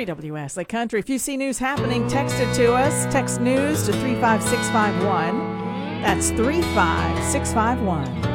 KWS Lake Country. If you see news happening, text it to us. Text news to 35651. That's 35651.